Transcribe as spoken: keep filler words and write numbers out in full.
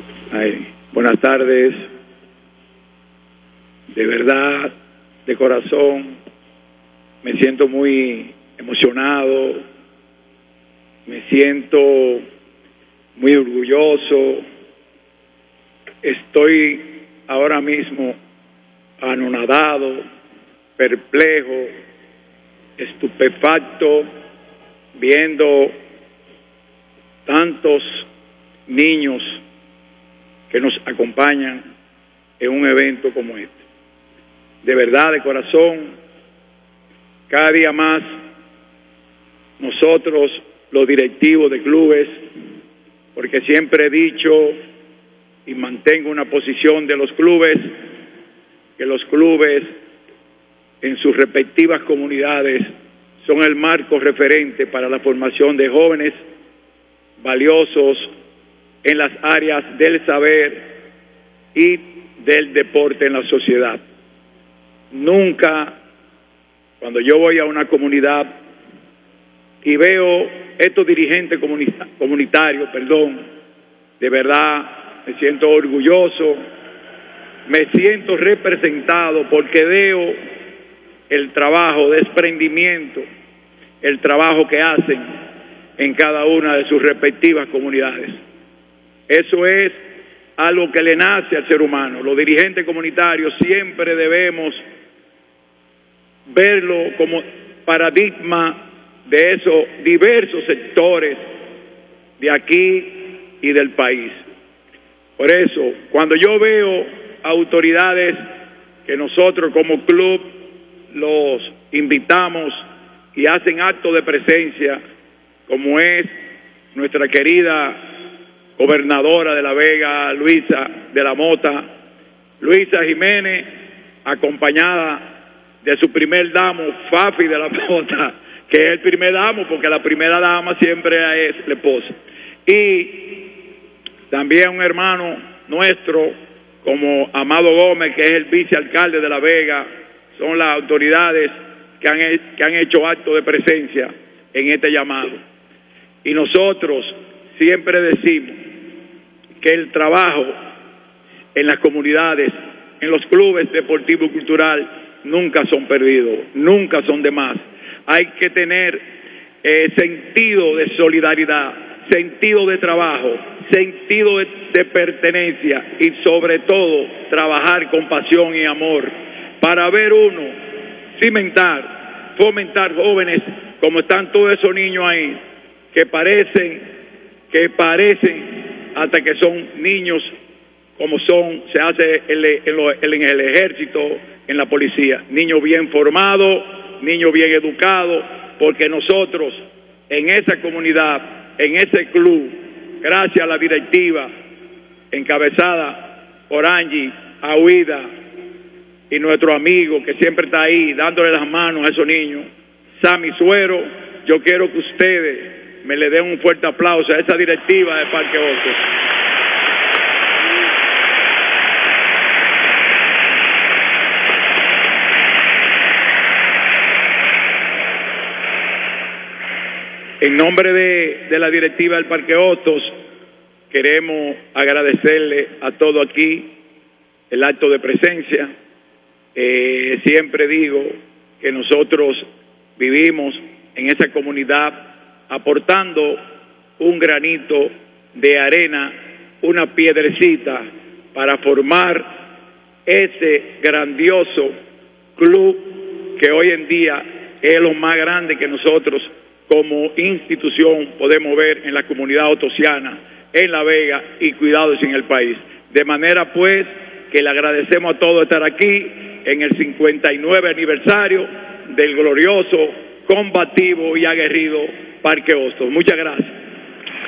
Ay, buenas tardes. De verdad, de corazón, me siento muy emocionado, me siento muy orgulloso. Estoy ahora mismo anonadado, perplejo, estupefacto, viendo tantos niños que nos acompañan en un evento como este. De verdad, de corazón, cada día más nosotros, los directivos de clubes, porque siempre he dicho y mantengo una posición de los clubes, que los clubes en sus respectivas comunidades son el marco referente para la formación de jóvenes valiosos en las áreas del saber y del deporte en la sociedad. Nunca, cuando yo voy a una comunidad y veo estos dirigentes comunita- comunitarios, perdón, de verdad me siento orgulloso, me siento representado porque veo el trabajo de desprendimiento, el trabajo que hacen en cada una de sus respectivas comunidades. Eso es algo que le nace al ser humano. Los dirigentes comunitarios siempre debemos verlo como paradigma de esos diversos sectores de aquí y del país. Por eso, cuando yo veo autoridades que nosotros como club los invitamos y hacen acto de presencia, como es nuestra querida gobernadora de La Vega, Luisa de la Mota, Luisa Jiménez, acompañada de su primer damo, Fafi de la Mota, que es el primer damo, porque la primera dama siempre es la esposa. Y también un hermano nuestro, como Amado Gómez, que es el vicealcalde de La Vega, son las autoridades que han, que han hecho acto de presencia en este llamado. Y nosotros siempre decimos que el trabajo en las comunidades, en los clubes deportivo y cultural, nunca son perdidos, nunca son de más. Hay que tener eh, sentido de solidaridad, sentido de trabajo, sentido de, de pertenencia y sobre todo trabajar con pasión y amor para ver uno, cimentar, fomentar jóvenes como están todos esos niños ahí que parecen, que parecen hasta que son niños como son, se hace en el, en el ejército, en la policía, niños bien formados, niños bien educados, porque nosotros en esa comunidad, en ese club, gracias a la directiva encabezada por Angie, Ahuida y nuestro amigo que siempre está ahí dándole las manos a esos niños, Sammy Suero, yo quiero que ustedes me le den un fuerte aplauso a esa directiva de Parque Hostos. En nombre de, de la directiva del Parque Hostos, queremos agradecerle a todos aquí el acto de presencia. Eh, siempre digo que nosotros vivimos en esa comunidad aportando un granito de arena, una piedrecita para formar ese grandioso club que hoy en día es lo más grande que nosotros como institución podemos ver en la comunidad otosiana, en La Vega y cuidados en el país. De manera pues que le agradecemos a todos estar aquí en el cincuenta y nueve aniversario del glorioso, combativo y aguerrido Parque Hostos. Muchas gracias.